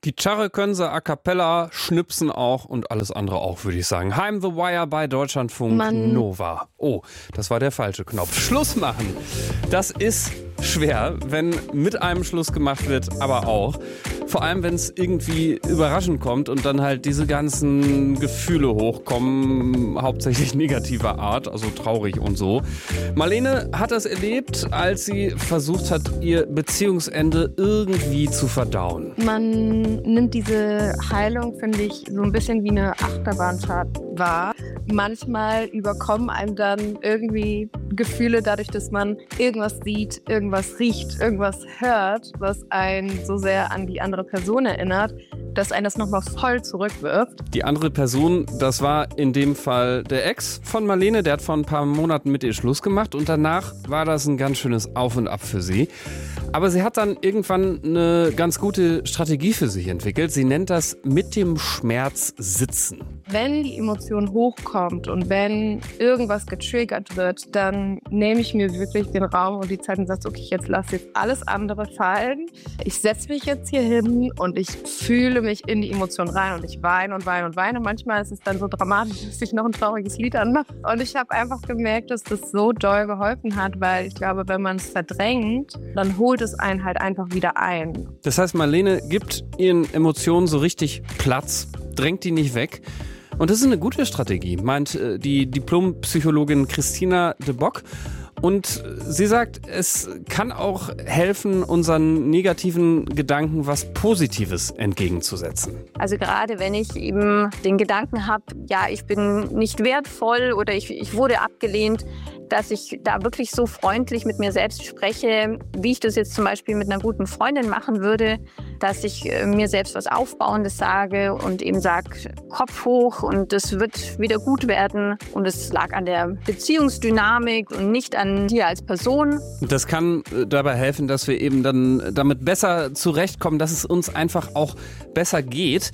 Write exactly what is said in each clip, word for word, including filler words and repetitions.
Gitarre können sie, A Cappella, Schnipsen auch und alles andere auch, würde ich sagen. Heim the Wire bei Deutschlandfunk Mann. Nova. Oh, das war der falsche Knopf. Schluss machen. Das ist schwer, wenn mit einem Schluss gemacht wird, aber auch. Vor allem, wenn es irgendwie überraschend kommt und dann halt diese ganzen Gefühle hochkommen, hauptsächlich negativer Art, also traurig und so. Marlene hat das erlebt, als sie versucht hat, ihr Beziehungsende irgendwie zu verdauen. Man nimmt diese Heilung, finde ich, so ein bisschen wie eine Achterbahnfahrt wahr. Manchmal überkommen einem dann irgendwie Gefühle dadurch, dass man irgendwas sieht, irgendwas riecht, irgendwas hört, was einen so sehr an die andere Person erinnert, dass einen das nochmal voll zurückwirft. Die andere Person, das war in dem Fall der Ex von Marlene, der hat vor ein paar Monaten mit ihr Schluss gemacht und danach war das ein ganz schönes Auf und Ab für sie. Aber sie hat dann irgendwann eine ganz gute Strategie für sich entwickelt. Sie nennt das mit dem Schmerz sitzen. Wenn die Emotion hochkommt und wenn irgendwas getriggert wird, dann nehme ich mir wirklich den Raum und die Zeit und sage, okay, jetzt lasse ich alles andere fallen. Ich setze mich jetzt hier hin und ich fühle mich in die Emotion rein und ich weine und weine und weine. Manchmal ist es dann so dramatisch, dass ich noch ein trauriges Lied anmache. Und ich habe einfach gemerkt, dass das so doll geholfen hat, weil ich glaube, wenn man es verdrängt, dann holt es einen halt einfach wieder ein. Das heißt, Marlene gibt ihren Emotionen so richtig Platz, drängt die nicht weg. Und das ist eine gute Strategie, meint die Diplompsychologin Christina de Bock. Und sie sagt, es kann auch helfen, unseren negativen Gedanken was Positives entgegenzusetzen. Also gerade wenn ich eben den Gedanken habe, ja, ich bin nicht wertvoll oder ich, ich wurde abgelehnt, dass ich da wirklich so freundlich mit mir selbst spreche, wie ich das jetzt zum Beispiel mit einer guten Freundin machen würde, dass ich äh, mir selbst was Aufbauendes sage und eben sage, Kopf hoch und es wird wieder gut werden. Und es lag an der Beziehungsdynamik und nicht an dir als Person. Das kann dabei helfen, dass wir eben dann damit besser zurechtkommen, dass es uns einfach auch besser geht.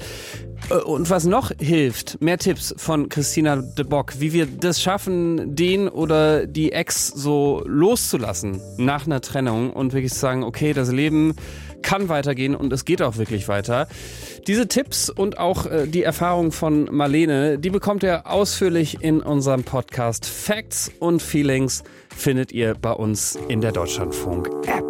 Und was noch hilft, mehr Tipps von Christina de Bock, wie wir das schaffen, den oder die Ex so loszulassen nach einer Trennung und wirklich zu sagen, okay, das Leben kann weitergehen und es geht auch wirklich weiter. Diese Tipps und auch äh, die Erfahrung von Marlene, die bekommt ihr ausführlich in unserem Podcast Facts und Feelings, findet ihr bei uns in der Deutschlandfunk-App.